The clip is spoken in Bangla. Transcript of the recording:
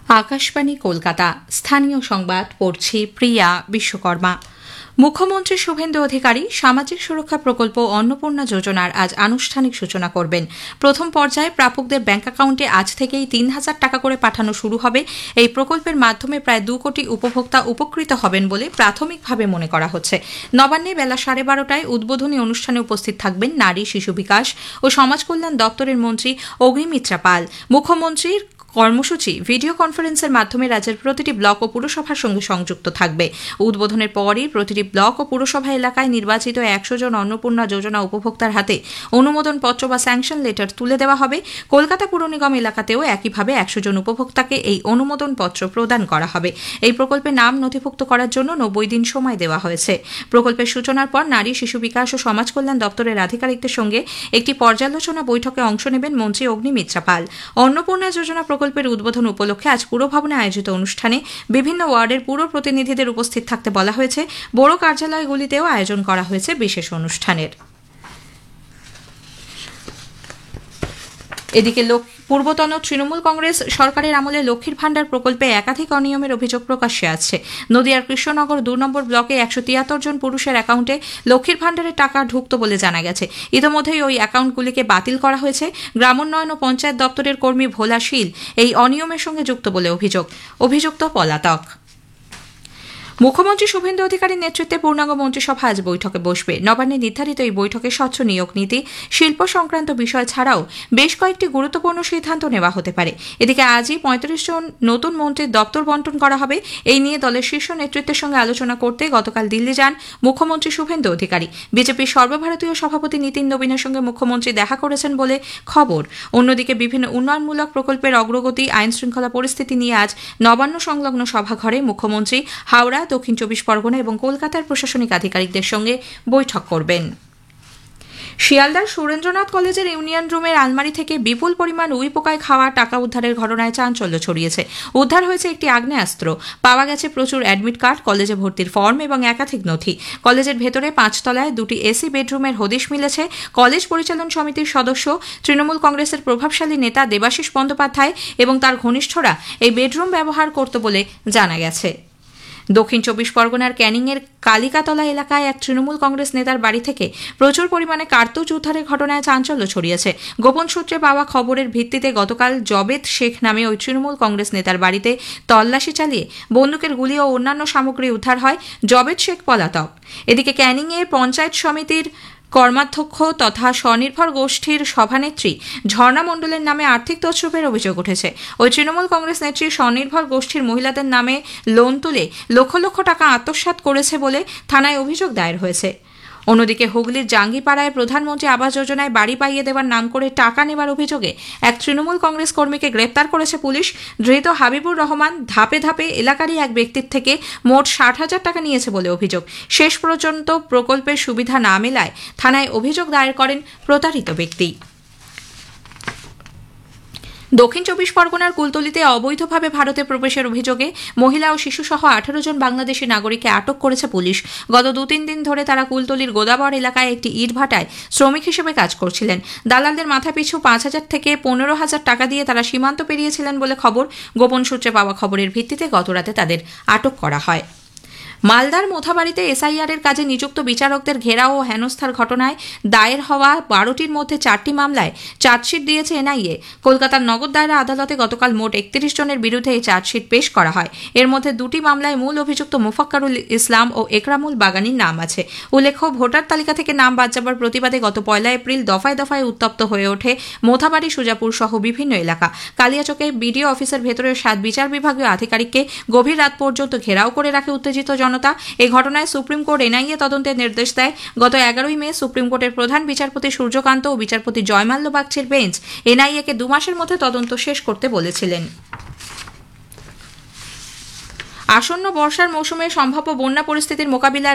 আকাশবাণী কলকাতা স্থানীয় সংবাদ পড়ছি প্রিয়া বিশ্বকর্মা। মুখ্যমন্ত্রী শুভেন্দু অধিকারী সামাজিক সুরক্ষা প্রকল্প অন্নপূর্ণা যোজনার আজ আনুষ্ঠানিক সূচনা করবেন। প্রথম পর্যায়ে প্রাপকদের ব্যাংক অ্যাকাউন্টে আজ থেকেই ৩,০০০ টাকা করে পাঠানো শুরু হবে। এই প্রকল্পের মাধ্যমে প্রায় ২ কোটি উপভোক্তা উপকৃত হবেন বলে প্রাথমিকভাবে মনে করা হচ্ছে। নবান্নে বেলা 12:30টায় উদ্বোধনী অনুষ্ঠানে উপস্থিত থাকবেন নারী শিশু বিকাশ ও সমাজ কল্যাণ দপ্তরের মন্ত্রী অগ্নিমিত্রা পাল। মুখ্যমন্ত্রীর কর্মসূচি ভিডিও কনফারেন্সের মাধ্যমে রাজ্যের প্রতিটি ব্লক ও পুরসভার সঙ্গে সংযুক্ত থাকবে। উদ্বোধনের পরই প্রতিটি ব্লক ও পুরসভা এলাকায় নির্বাচিত ১০০ জন অন্নপূর্ণা যোজনা উপভোক্তার হাতে অনুমোদন পত্র বা স্যাংশন লেটার তুলে দেওয়া হবে। কলকাতা পুর নিগম এলাকাতেও একইভাবে ১০০ জন উপভোক্তাকে এই অনুমোদন পত্র প্রদান করা হবে। এই প্রকল্পে নাম নথিভুক্ত করার জন্য ৯০ দিন সময় দেওয়া হয়েছে। প্রকল্পের সূচনার পর নারী শিশু বিকাশ ও সমাজ কল্যাণ দপ্তরের আধিকারিকদের সঙ্গে একটি পর্যালোচনা বৈঠকে অংশ নেবেন মন্ত্রী অগ্নিমিত্রা পাল। অন্নপূর্ণা যোজনা প্রকল্পের উদ্বোধন উপলক্ষে আজ পুরভবনে আয়োজিত অনুষ্ঠানে বিভিন্ন ওয়ার্ডের পুর প্রতিনিধিদের উপস্থিত থাকতে বলা হয়েছে। বড় কার্যালয়গুলিতেও আয়োজন করা হয়েছে বিশেষ অনুষ্ঠানের। এদিকে পূর্বতন তৃণমূল কংগ্রেস সরকারের আমলে লক্ষ্মীর ভাণ্ডার প্রকল্পে একাধিক অনিয়মের অভিযোগ প্রকাশ্যে আসছে। নদিয়ার কৃষ্ণনগর ২ নম্বর ব্লকে ১৭৩ জন পুরুষের অ্যাকাউন্টে লক্ষ্মীর ভাণ্ডারের টাকা ঢুকত বলে জানা গেছে। ইতিমধ্যেই ওই অ্যাকাউন্টগুলিকে বাতিল করা হয়েছে। গ্রামোন্নয়ন ও পঞ্চায়েত দপ্তরের কর্মী ভোলা শীল এই অনিয়মের সঙ্গে যুক্ত বলে অভিযুক্ত পলাতক। মুখ্যমন্ত্রী শুভেন্দু অধিকারীর নেতৃত্বে পূর্ণাঙ্গ মন্ত্রিসভা আজ বৈঠকে বসবে। নবান্নে নির্ধারিত এই বৈঠকে স্বচ্ছ নিয়োগ নীতি, শিল্প সংক্রান্ত বিষয় ছাড়াও বেশ কয়েকটি গুরুত্বপূর্ণ সিদ্ধান্ত নেওয়া হতে পারে। এদিকে আজই ৩৫ জন নতুন মন্ত্রীর দপ্তর বন্টন করা হবে। এই নিয়ে দলের শীর্ষ নেতৃত্বের সঙ্গে আলোচনা করতে গতকাল দিল্লি যান মুখ্যমন্ত্রী শুভেন্দু অধিকারী। বিজেপির সর্বভারতীয় সভাপতি নীতিন নবীনের সঙ্গে মুখ্যমন্ত্রী দেখা করেছেন বলে খবর। অন্যদিকে বিভিন্ন উন্নয়নমূলক প্রকল্পের অগ্রগতি, আইন শৃঙ্খলা পরিস্থিতি নিয়ে আজ নবান্ন সংলগ্ন সভাঘরে মুখ্যমন্ত্রী হাওড়া, দক্ষিণ ২৪ পরগনা এবং কলকাতার প্রশাসনিক আধিকারিকদের সঙ্গে বৈঠক করবেন। শিয়ালদার সুরেন্দ্রনাথ কলেজের ইউনিয়ন রুমের আলমারি থেকে বিপুল পরিমাণ উইপোকায় খাওয়া টাকা উদ্ধারের ঘটনায় চাঞ্চল্য ছড়িয়েছে। উদ্ধার হয়েছে একটি আগ্নেয়াস্ত্র, পাওয়া গেছে প্রচুর অ্যাডমিট কার্ড, কলেজে ভর্তির ফর্ম এবং একাধিক নথি। কলেজের ভেতরে ৫ তলায় ২টি এসি বেডরুমের হদিশ মিলেছে। কলেজ পরিচালন সমিতির সদস্য তৃণমূল কংগ্রেসের প্রভাবশালী নেতা দেবাশিস বন্দ্যোপাধ্যায় এবং তার ঘনিষ্ঠরা এই বেডরুম ব্যবহার করত বলে জানা গেছে। দক্ষিণ ২৪ পরগনার ক্যানিংয়ের কালিকাতলা এলাকায় এক তৃণমূল কংগ্রেস নেতার বাড়ি থেকে প্রচুর পরিমাণে কার্তুজ উদ্ধারের ঘটনায় চাঞ্চল্য ছড়িয়েছে। গোপন সূত্রে পাওয়া খবরের ভিত্তিতে গতকাল জবেদ শেখ নামে ওই তৃণমূল কংগ্রেস নেতার বাড়িতে তল্লাশি চালিয়ে বন্দুকের গুলি ও অন্যান্য সামগ্রী উদ্ধার হয়। জবেদ শেখ পলাতক। এদিকে ক্যানিংয়ে পঞ্চায়েত সমিতির কর্মাধ্যক্ষ তথা স্বনির্ভর গোষ্ঠীর সভানেত্রী ঝর্ণা মণ্ডলের নামে আর্থিক তছরূপের অভিযোগ উঠেছে। ওই তৃণমূল কংগ্রেস নেত্রী স্বনির্ভর গোষ্ঠীর মহিলাদের নামে লোন তুলে লক্ষ লক্ষ টাকা আত্মসাৎ করেছে বলে থানায় অভিযোগ দায়ের হয়েছে। অন্যদিকে হুগলির জাঙ্গিপাড়ায় প্রধানমন্ত্রী আবাস যোজনায় বাড়ি পাইয়ে দেওয়ার নাম করে টাকা নেবার অভিযোগে এক তৃণমূল কংগ্রেস কর্মীকে গ্রেপ্তার করেছে পুলিশ। ধৃত হাবিবুর রহমান ধাপে ধাপে এলাকারই এক ব্যক্তির থেকে মোট ৬০,০০০ টাকা নিয়েছে বলে অভিযোগ। শেষ পর্যন্ত প্রকল্পের সুবিধা না মেলায় থানায় অভিযোগ দায়ের করেন প্রতারিত ব্যক্তি। দক্ষিণ ২৪ পরগনার কুলতলিতে অবৈধভাবে ভারতে প্রবেশের অভিযোগে মহিলা ও শিশুসহ ১৮ জন বাংলাদেশি নাগরিককে আটক করেছে পুলিশ। গত ২-৩ দিন ধরে তারা কুলতলির গোদাবর এলাকায় একটি ইটভাটায় শ্রমিক হিসেবে কাজ করছিলেন। দালালদের মাথাপিছু ৫,০০০ থেকে ১৫,০০০ টাকা দিয়ে তারা সীমান্ত পেরিয়েছিলেন বলে খবর। গোপন সূত্রে পাওয়া খবরের ভিত্তিতে গতরাতে তাদের আটক করা হয়। মালদার মোথাবাড়িতে এসআইআর এর কাজে নিযুক্ত বিচারকদের ঘেরাও ও হেনস্থার ঘটনায় দায়ের হওয়া ১২টির মধ্যে ৪টি মামলায় চার্জশিট দিয়েছে এনআইএ। কলকাতার নগর দায়রা আদালতে গতকাল মোট ৩১ জনের বিরুদ্ধে এই চার্জশিট পেশ করা হয়। এর মধ্যে ২টি মামলায় মূল অভিযুক্ত মোফাক্কারুল ইসলাম ও একরামুল বাগানির নাম আছে। উল্লেখ্য, ভোটার তালিকা থেকে নাম বাদ যাবার প্রতিবাদে গত ১ এপ্রিল দফায় দফায় উত্তপ্ত হয়ে ওঠে মোথাবাড়ি, সুজাপুর সহ বিভিন্ন এলাকা। কালিয়াচকে বিডিও অফিসের ভেতরে ৭ বিচার বিভাগীয় আধিকারিককে গভীর রাত পর্যন্ত ঘেরাও করে রাখে উত্তেজিত জনতা। এই ঘটনায় সুপ্রিম কোর্ট এনআইএ তদন্তের নির্দেশ দেয়। গত ১১ই মে সুপ্রিম কোর্টের প্রধান বিচারপতি সূর্যকান্ত ও বিচারপতি জয়মাল্য বাগচির বেঞ্চ এনআইএকে ২ মাসের মধ্যে তদন্ত শেষ করতে বলেছিলেন। আসন্ন বর্ষার মৌসুমে সম্ভাব্য বন্যা পরিস্থিতির মোকাবিলায়